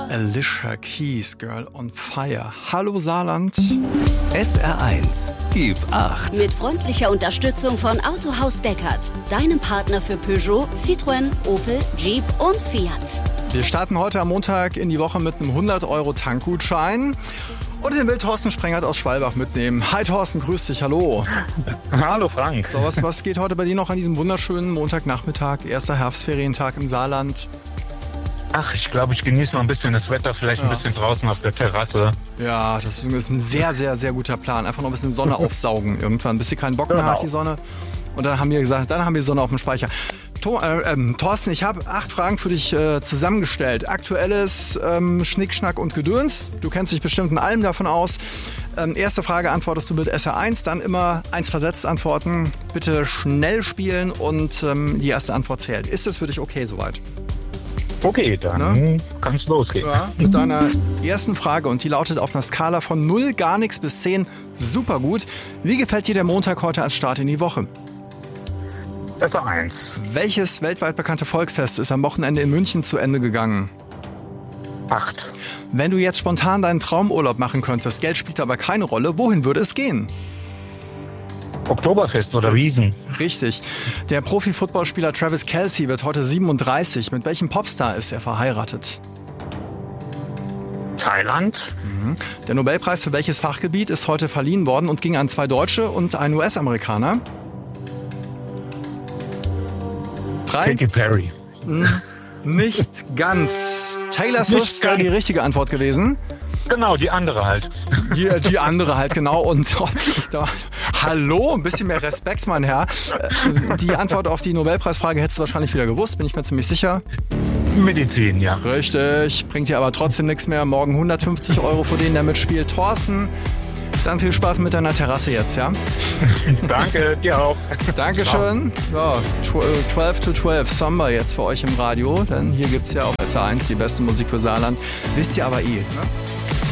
Alicia Keys, Girl on Fire. Hallo Saarland. SR1, gib 8. Mit freundlicher Unterstützung von Autohaus Deckert, deinem Partner für Peugeot, Citroën, Opel, Jeep und Fiat. Wir starten heute am Montag in die Woche mit einem 100-Euro-Tankgutschein. Und den will Thorsten Sprengert aus Schwalbach mitnehmen. Hi Thorsten, grüß dich, hallo. Hallo Frank. So, was geht heute bei dir noch an diesem wunderschönen Montagnachmittag, erster Herbstferientag im Saarland? Ach, ich glaube, ich genieße noch ein bisschen das Wetter, vielleicht ein bisschen draußen auf der Terrasse. Ja, das ist ein sehr, sehr, sehr guter Plan. Einfach noch ein bisschen Sonne aufsaugen irgendwann, bis sie keinen Bock mehr hat, die Sonne. Und dann haben wir gesagt, dann haben wir Sonne auf dem Speicher. Thorsten, ich habe 8 Fragen für dich zusammengestellt. Aktuelles Schnickschnack und Gedöns. Du kennst dich bestimmt in allem davon aus. Erste Frage antwortest du mit SR1, dann immer 1 versetzt antworten. Bitte schnell spielen und die erste Antwort zählt. Ist das für dich okay soweit? Okay, dann kann es losgehen. Ja, mit deiner ersten Frage und die lautet auf einer Skala von 0, gar nichts bis 10, super gut. Wie gefällt dir der Montag heute als Start in die Woche? SR1. Welches weltweit bekannte Volksfest ist am Wochenende in München zu Ende gegangen? 8. Wenn du jetzt spontan deinen Traumurlaub machen könntest, Geld spielt aber keine Rolle, wohin würde es gehen? Oktoberfest oder Wiesn. Richtig. Der Profi-Footballspieler Travis Kelce wird heute 37. Mit welchem Popstar ist er verheiratet? Thailand. Der Nobelpreis für welches Fachgebiet ist heute verliehen worden und ging an 2 Deutsche und einen US-Amerikaner? 3. Katy Perry. Nicht ganz. Taylor Swift wäre die richtige Antwort gewesen. Genau, die andere halt. Die andere halt, genau. Und hallo, ein bisschen mehr Respekt, mein Herr. Die Antwort auf die Nobelpreisfrage hättest du wahrscheinlich wieder gewusst, bin ich mir ziemlich sicher. Medizin, ja. Richtig, bringt dir aber trotzdem nichts mehr. Morgen 150 € für den, der mitspielt. Thorsten, dann viel Spaß mit deiner Terrasse jetzt, ja? Danke, dir auch. Dankeschön. Ja, 12 to 12, Samba jetzt für euch im Radio, denn hier gibt's ja auf SR1 die beste Musik für Saarland. Wisst ihr aber ne?